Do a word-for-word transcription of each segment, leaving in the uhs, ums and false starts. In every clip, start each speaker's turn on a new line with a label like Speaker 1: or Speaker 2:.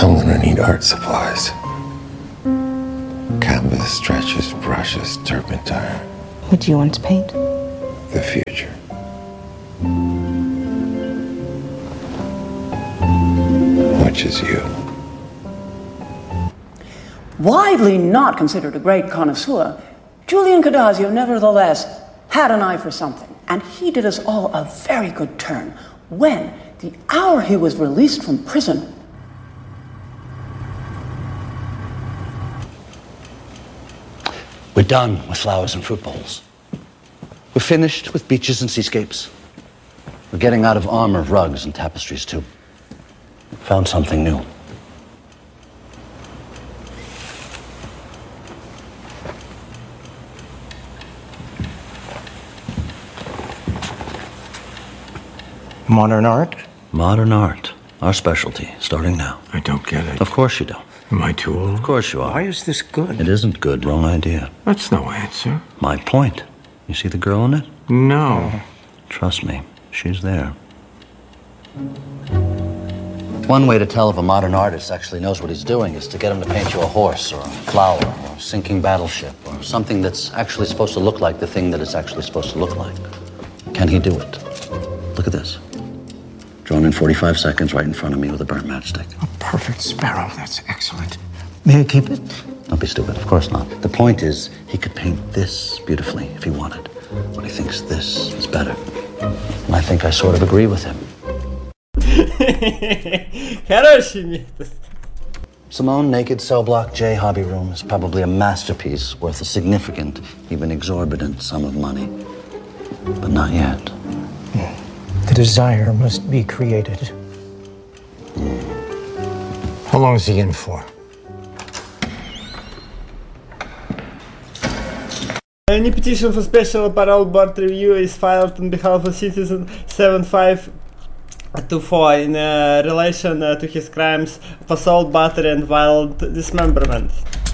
Speaker 1: I'm gonna need art supplies. Canvas, stretches, brushes, turpentine.
Speaker 2: What do you want to paint?
Speaker 1: The future. Which is you.
Speaker 3: Widely not considered a great connoisseur, Julian Cadazio nevertheless had an eye for something, and he did us all a very good turn when, the hour he was released from prison,
Speaker 4: we're done with flowers and fruit bowls. We're finished with beaches and seascapes. We're getting out of armor, rugs, and tapestries, too. Found something new.
Speaker 5: Modern art?
Speaker 4: Modern art. Our specialty, starting now.
Speaker 5: I don't get it.
Speaker 4: Of course you don't.
Speaker 5: Am I too old?
Speaker 4: Of course you are.
Speaker 5: Why is this good?
Speaker 4: It isn't good. Wrong idea.
Speaker 5: That's no answer.
Speaker 4: My point. You see the girl in it?
Speaker 5: No.
Speaker 4: Trust me, she's there. One way to tell if a modern artist actually knows what he's doing is to get him to paint you a horse or a flower or a sinking battleship or something that's actually supposed to look like the thing that it's actually supposed to look like. Can he do it? Look at this. Drawn in forty-five seconds right in front of me with a burnt matchstick.
Speaker 5: A perfect sparrow. That's excellent. May I keep it?
Speaker 4: Don't be stupid. Of course not. The point is, he could paint this beautifully if he wanted. But he thinks this is better. And I think I sort of agree with him.
Speaker 6: Хороший метод.
Speaker 4: Simone Naked Cell Block J Hobby Room is probably a masterpiece worth a significant, even exorbitant sum of money. But not yet.
Speaker 5: The desire must be created. How long is he in for?
Speaker 6: Any petition for special parole board review is filed on behalf of citizen seven five two four in uh, relation uh, to his crimes of assault, battery, and violent dismemberment.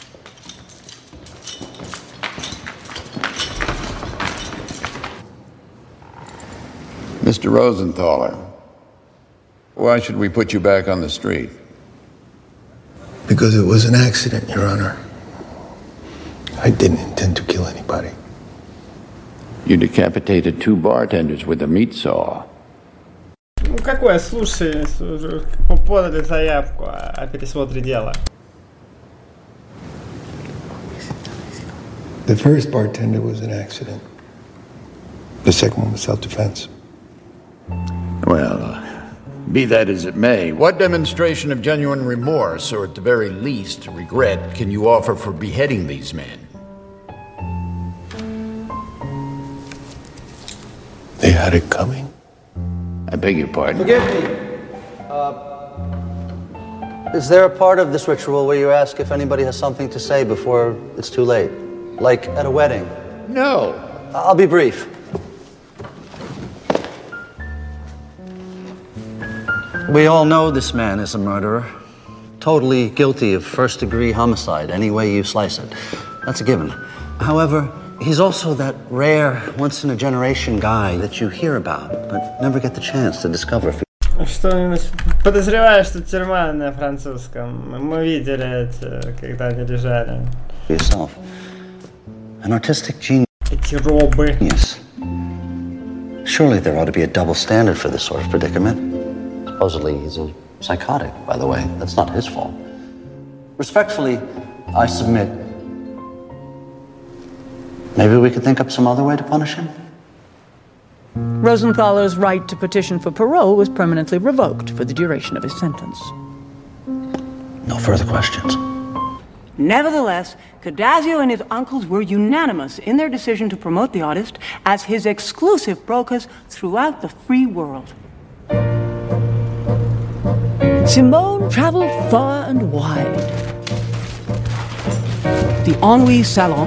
Speaker 7: Mister Rosenthaler, why should we put you back on the street?
Speaker 1: Because it was an accident, Your Honor. I didn't intend to kill anybody.
Speaker 7: You decapitated two bartenders with a meat saw.
Speaker 6: Ну какое, слушай, подали заявку о пересмотре дела.
Speaker 1: The first bartender was an accident. The second one was self-defense.
Speaker 7: Well, uh, be that as it may, what demonstration of genuine remorse, or at the very least regret, can you offer for beheading these men?
Speaker 1: They had it coming.
Speaker 7: I beg your pardon?
Speaker 4: Forgive me. Uh, is there a part of this ritual where you ask if anybody has something to say before it's too late? Like at a wedding?
Speaker 7: No.
Speaker 4: I'll be brief. We all know this man is a murderer. Totally guilty of first-degree homicide, any way you slice it. That's a given. However, he's also that rare, once-in-a-generation guy that you hear about, but never get the chance to discover.
Speaker 6: Что подозреваю, что тюрьма на французском. Мы видели это, когда они лежали.
Speaker 4: Yourself. An artistic genius.
Speaker 6: Эти робы.
Speaker 4: Yes. Surely there ought to be a double standard for this sort of predicament. Supposedly he's a psychotic, by the way. That's not his fault. Respectfully, I submit. Maybe we could think up some other way to punish him?
Speaker 8: Rosenthaler's right to petition for parole was permanently revoked for the duration of his sentence.
Speaker 4: No further questions.
Speaker 3: nevertheless, Cadazio and his uncles were unanimous in their decision to promote the artist as his exclusive brokers throughout the free world. Simone traveled far and wide. The Ennui Salon,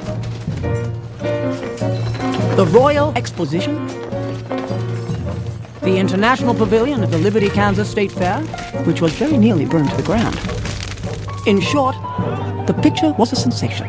Speaker 3: the Royal Exposition, the International Pavilion of the Liberty, Kansas State Fair, which was very nearly burned to the ground. In short, the picture was a sensation.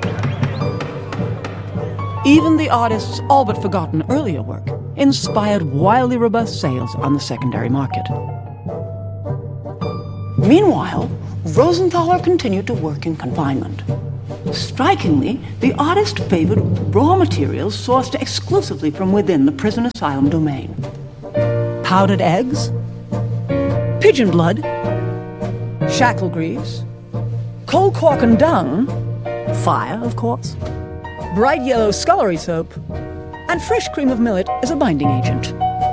Speaker 3: Even the artist's all but forgotten earlier work inspired wildly robust sales on the secondary market. Meanwhile, Rosenthaler continued to work in confinement. Strikingly, the artist favored raw materials sourced exclusively from within the prison asylum domain. Powdered eggs, pigeon blood, shackle grease, coal cork and dung, fire, of course, bright yellow scullery soap, and fresh cream of millet as a binding agent.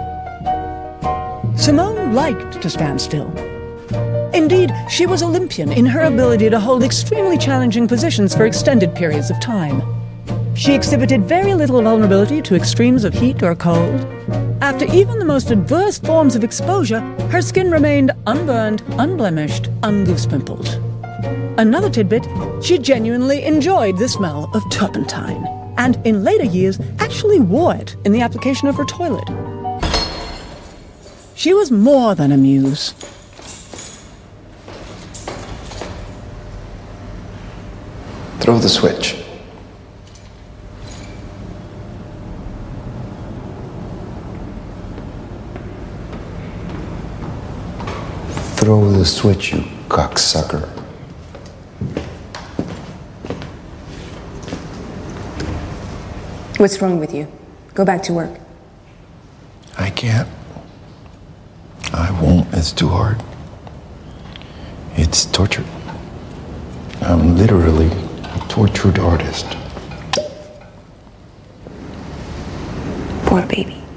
Speaker 3: Simone liked to stand still. Indeed, she was Olympian in her ability to hold extremely challenging positions for extended periods of time. She exhibited very little vulnerability to extremes of heat or cold. After even the most adverse forms of exposure, her skin remained unburned, unblemished, ungoose-pimpled. Another tidbit, she genuinely enjoyed the smell of turpentine, and in later years actually wore it in the application of her toilet. She was more than a muse.
Speaker 1: Throw the switch. Throw the switch, you cocksucker.
Speaker 2: What's wrong with you? Go back to work.
Speaker 1: I can't. I won't. It's too hard. It's torture. I'm literally a tortured artist.
Speaker 2: Poor baby.